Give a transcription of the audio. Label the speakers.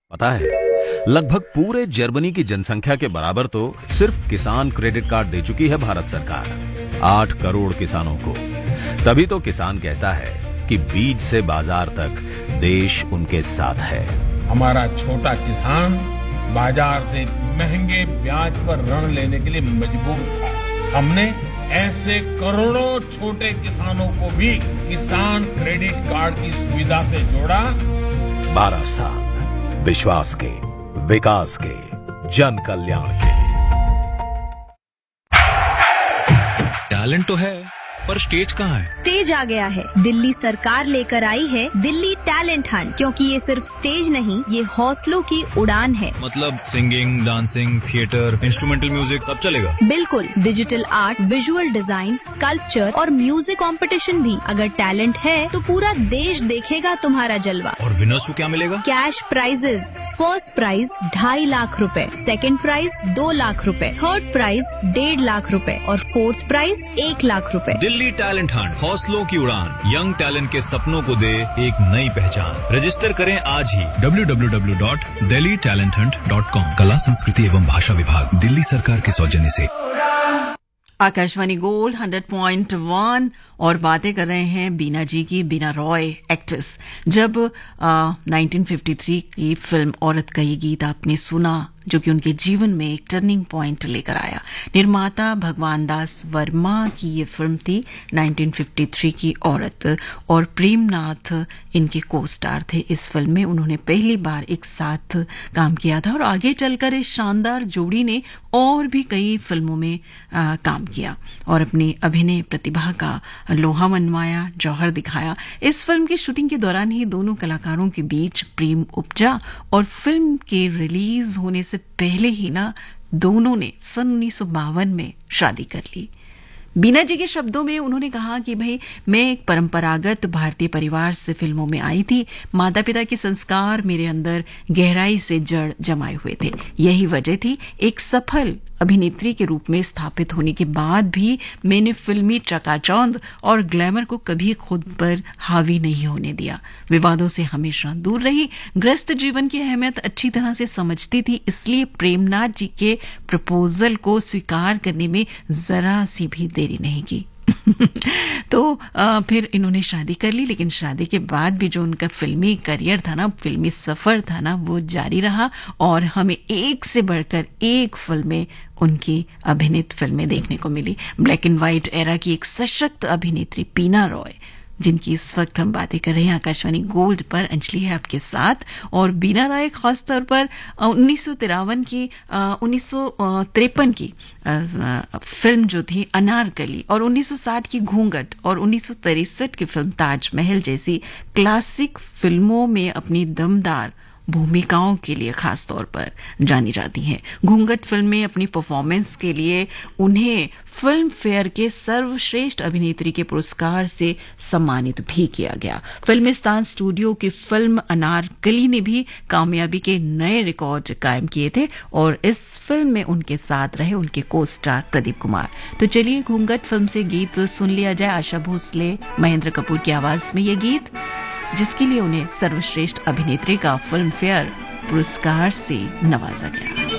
Speaker 1: पता है, लगभग पूरे जर्मनी की जनसंख्या के बराबर तो सिर्फ किसान क्रेडिट कार्ड दे चुकी है भारत सरकार 8 करोड़ किसानों को। तभी तो किसान कहता है कि बीज से बाजार तक देश उनके साथ है।
Speaker 2: हमारा छोटा किसान बाजार से महंगे ब्याज पर ऋण लेने के लिए मजबूर था। हमने ऐसे करोड़ों छोटे किसानों को भी किसान क्रेडिट कार्ड की सुविधा से जोड़ा।
Speaker 1: 12 साल विश्वास के, विकास के, जन कल्याण के।
Speaker 3: टैलेंट तो है, पर स्टेज कहाँ है?
Speaker 4: स्टेज आ गया है। दिल्ली सरकार लेकर आई है दिल्ली टैलेंट हंट, क्योंकि ये सिर्फ स्टेज नहीं, ये हौसलों की उड़ान है।
Speaker 3: मतलब singing, dancing, theatre, instrumental music सब चलेगा?
Speaker 4: बिल्कुल, digital art, visual design, sculpture और म्यूजिक कंपटीशन भी। अगर टैलेंट है तो पूरा देश देखेगा तुम्हारा जलवा।
Speaker 3: और विनर्स को क्या मिलेगा?
Speaker 4: Cash prices. First prize 2.5 lakh रुपए, सेकंड प्राइज 2 लाख रुपए, थर्ड प्राइज 1.5 लाख रुपए और फोर्थ प्राइज 1 लाख रुपए।
Speaker 3: दिल्ली टैलेंट हंट, हौसलों की उड़ान, यंग टैलेंट के सपनों को दे एक नई पहचान। रजिस्टर करें आज ही www.delhitalenthunt.com।
Speaker 5: कला, संस्कृति एवं भाषा विभाग, दिल्ली सरकार के सौजन्य से।
Speaker 6: आकाशवाणी गोल्ड 100.1 और बातें कर रहे हैं बीना जी की, बीना रॉय एक्ट्रेस। जब 1953 की फिल्म औरत का ये गीत आपने सुना, जो कि उनके जीवन में एक टर्निंग पॉइंट लेकर आया। निर्माता भगवान दास वर्मा की ये फिल्म थी 1953 की औरत, और प्रेमनाथ इनके को स्टार थे इस फिल्म में। उन्होंने पहली बार एक साथ काम किया था और आगे चलकर इस शानदार जोड़ी ने और भी कई फिल्मों में काम किया और अपनी अभिनय प्रतिभा का लोहा मनवाया, जौहर दिखाया। इस फिल्म की शूटिंग के दौरान ही दोनों कलाकारों के बीच प्रेम उपजा और फिल्म के रिलीज होने से पहले ही ना दोनों ने सन 1952 में शादी कर ली। बीना जी के शब्दों में उन्होंने कहा कि भाई, मैं एक परंपरागत भारतीय परिवार से फिल्मों में आई थी। माता पिता के संस्कार मेरे अंदर गहराई से जड़ जमाए हुए थे। यही वजह थी एक सफल अभिनेत्री के रूप में स्थापित होने के बाद भी मैंने फिल्मी चकाचौंध और ग्लैमर को कभी खुद पर हावी नहीं होने दिया। विवादों से हमेशा दूर रही, गृहस्थ जीवन की अहमियत अच्छी तरह से समझती थी, इसलिए प्रेमनाथ जी के प्रपोजल को स्वीकार करने में जरा सी भी देरी नहीं की। तो फिर इन्होंने शादी कर ली, लेकिन शादी के बाद भी जो उनका फिल्मी करियर था ना, फिल्मी सफर था ना, वो जारी रहा और हमें एक से बढ़कर एक फिल्में, उनकी अभिनीत फिल्में देखने को मिली। ब्लैक एंड व्हाइट एरा की एक सशक्त अभिनेत्री बीना रॉय, जिनकी इस वक्त हम बातें कर रहे हैं आकाशवाणी गोल्ड पर। अंजलि है आपके साथ। और बीना रॉय खासतौर पर 1953 की फिल्म जो थी अनारकली और 1960 की घूंघट और 1963 की फिल्म ताजमहल जैसी क्लासिक फिल्मों में अपनी दमदार भूमिकाओं के लिए खास तौर पर जानी जाती हैं। घूंघट फिल्म में अपनी परफॉर्मेंस के लिए उन्हें फिल्म फेयर के सर्वश्रेष्ठ अभिनेत्री के पुरस्कार से सम्मानित भी किया गया। फिल्मिस्तान स्टूडियो की फिल्म अनारकली ने भी कामयाबी के नए रिकॉर्ड कायम किए थे और इस फिल्म में उनके साथ रहे उनके को स्टार प्रदीप कुमार। तो चलिए घूंघट फिल्म से गीत सुन लिया जाए। आशा भोसले, महेंद्र कपूर की आवाज में ये गीत, जिसके लिए उन्हें सर्वश्रेष्ठ अभिनेत्री का फिल्म फेयर पुरस्कार से नवाजा गया।